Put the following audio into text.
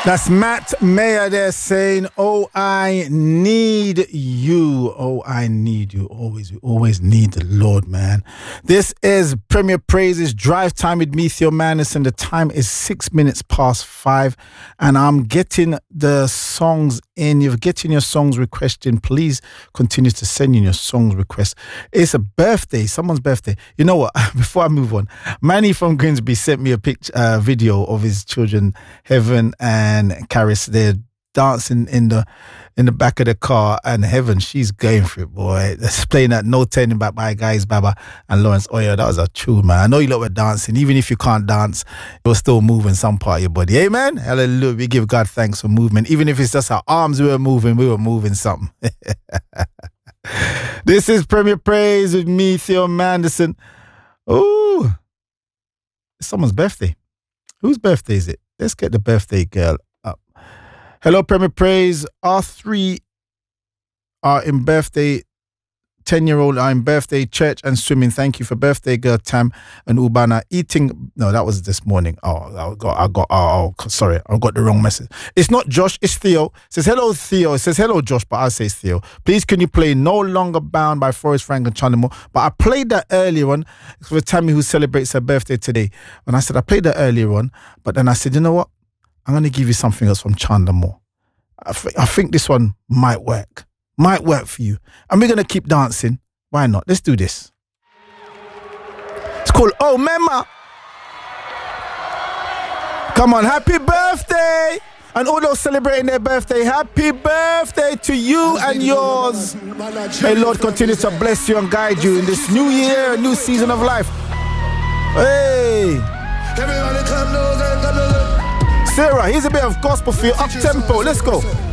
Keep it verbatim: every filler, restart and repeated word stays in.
That's Matt Mayer there saying, oh, I need you. Oh, I need you. Always, we always need the Lord, man. This is Premier Praises Drive Time with me, Theo Manderson. The time is six minutes past five, and I'm getting the songs in. You're getting your songs requested in. Please continue to send in your songs requests. It's a birthday, someone's birthday. You know what? Before I move on, Manny from Grimsby sent me a picture, uh, video of his children, Heaven and and Caris. They're dancing in the in the back of the car, and Heaven, she's going for it, boy. They're playing that No Turning Back by Guys Baba and Lawrence Oyo. That was a tune, man. I know you lot were dancing. Even if you can't dance, you're still moving some part of your body. Amen? Hallelujah. We give God thanks for movement. Even if it's just our arms we were moving, we were moving something. This is Premier Praise with me, Theo Manderson. Ooh, it's someone's birthday. Whose birthday is it? Let's get the birthday girl up. Hello, Premier Praise. R three are in birthday. ten-year-old are in birthday, church and swimming. Thank you for birthday girl, Tam and Ubana. Eating. No, that was this morning. Oh, I got, I got, oh, oh, sorry. I got the wrong message. It's not Josh, it's Theo. It says, hello, Theo. It says, hello, Josh, but I'll say it's Theo. Please, can you play No Longer Bound by Forrest Frank and Chandamo? But I played that earlier on for Tammy, who celebrates her birthday today. And I said, I played that earlier on, but then I said, you know what? I'm going to give you something else from Chandamo. I, th- I think this one might work. Might work for you. And we're going to keep dancing. Why not? Let's do this. It's called Oh Mema. Come on, happy birthday. And all those celebrating their birthday, happy birthday to you and yours. May Lord continue to bless you and guide you in this new year, new season of life. Hey. Sarah, here's a bit of gospel for you. Up tempo. Let's go.